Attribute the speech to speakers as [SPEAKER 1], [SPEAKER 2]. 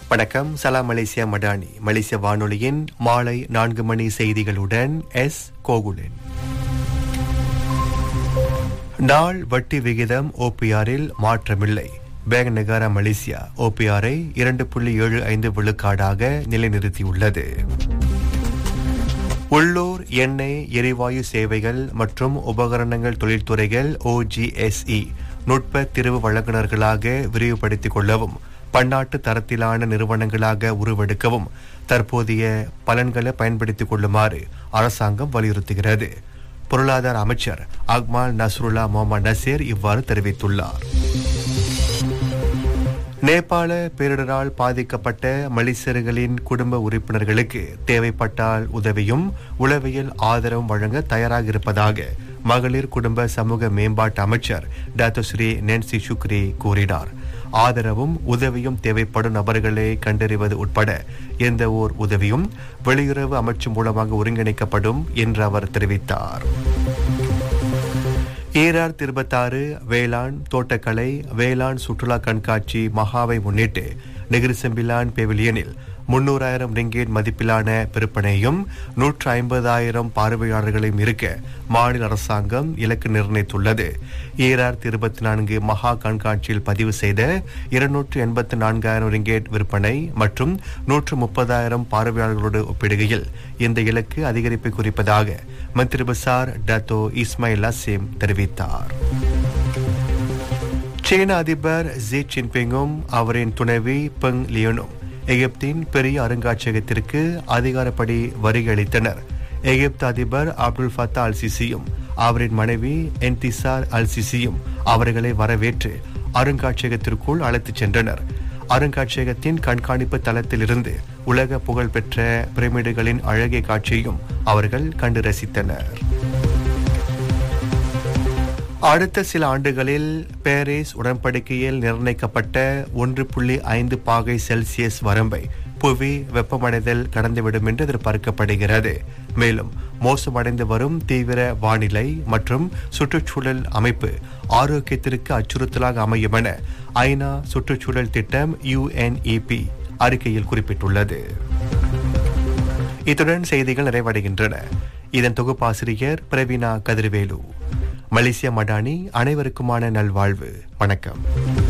[SPEAKER 1] வணக்கம். சலாம் மலேசியா மடானி. மலேசிய வானொலியின் மாலை 4 மணி செய்திகளுடன் எஸ் கோகுலன். நாள் வட்டி விகிதம் ஓபிஆரில் மாற்றமில்லை. Bank Negara Malaysia ஓபிஆரை 2.75 விழுக்காடாக நிலைநிறுத்தியுள்ளது. உள்ளூர் எண்ணெய் எரிவாயு சேவைகள் மற்றும் உபகரணங்கள் தொழில்துறைகள் OGSE நுட்ப திரிவு வழங்குநர்களாக விரிவுபடுத்திக் கொள்ளவும் பன்னாட்டு தரத்திலான நிறுவனங்களாக உருவெடுக்கவும் தற்போதைய பலன்களை பயன்படுத்திக் கொள்ளுமாறு அரசாங்கம் வலியுறுத்துகிறது. பொருளாதார அமைச்சர் அக்மால் நஸ்ருல்லா முகமது நசீர் இவ்வாறு தெரிவித்துள்ளார். நேபாள பேரிடரால் பாதிக்கப்பட்ட மலேசியர்களின் குடும்ப உறுப்பினர்களுக்கு தேவைப்பட்டால் உதவியும் உளவியல் ஆதரவும் வழங்க தயாராக இருப்பதாக மகளிர் குடும்ப சமூக மேம்பாட்டு அமைச்சர் டாக்டர் ஸ்ரீ நென்சி சுக்ரி கூறினார். ஆதரவும் உதவியும் தேவைப்படும் நபர்களை கண்டறிவது உட்பட எந்த ஓர் உதவியும் வெளியுறவு அமைச்சு மூலமாக ஒருங்கிணைக்கப்படும் என்று அவர் தெரிவித்தார். 2026 வேளாண் தோட்டக்கலை வேளாண் சுற்றுலா கண்காட்சி மகாவை முன்னிட்டு நெகிரி செம்பிலான் பெவிலியனில் 300,000 ரிங்கேட் மதிப்பிலான விற்பனையும் 150,000 பார்வையாளர்களையும் இருக்க மாநில அரசாங்கம் இலக்கு நிர்ணயித்துள்ளது. 2024 மகா கண்காட்சியில் பதிவு செய்த 284,000 ரிங்கேட் விற்பனை மற்றும் 130,000 பார்வையாளர்களோடு ஒப்பிடுகையில் இந்த இலக்கு அதிகரிப்பை குறிப்பதாக மந்திரி பசார் டத்தோ இஸ்மாயில் அசீம் தெரிவித்தார். சீன அதிபர் ஜி ஜின்பிங்கும் அவரின் துணைவி பெங் லியோனும் எகிப்தின் பெரிய அருங்காட்சியகத்திற்கு அதிகாரப்படி வருகை அளித்தனர். எகிப்து அதிபர் அப்துல் ஃபத்தா அல் சிசியும் அவரின் மனைவி என்திசார் அல் சிசியும் அவர்களை வரவேற்று அருங்காட்சியகத்திற்குள் அழைத்துச் சென்றனர். அருங்காட்சியகத்தின் கண்காணிப்பு தளத்திலிருந்து உலக புகழ்பெற்ற பிரமிடுகளின் அழகிய காட்சியையும் அவர்கள் கண்டு ரசித்தனர். அடுத்த சில ஆண்டுகளில் பாரிஸ் உடன்படிக்கையில் நிர்ணயிக்கப்பட்ட 1.5 பாகை செல்சியஸ் வரம்பை புவி வெப்பமடைதல் கடந்துவிடும் என்று எதிர்பார்க்கப்படுகிறது. மேலும் மோசமடைந்து வரும் தீவிர வானிலை மற்றும் சுற்றுச்சூழல் அமைப்பு ஆரோக்கியத்திற்கு அச்சுறுத்தலாக அமையும் என ஐநா சுற்றுச்சூழல் திட்டம் UNEP அறிக்கையில் குறிப்பிட்டுள்ளது. இத்துடன் செய்திகள் நிறைவடைகின்றன. இதன் தொகுப்பாசிரியர் பிரவீனா கதிர்வேலு. மலேசியா மடானி. அனைவருக்குமான நல்வாழ்வு. வணக்கம்.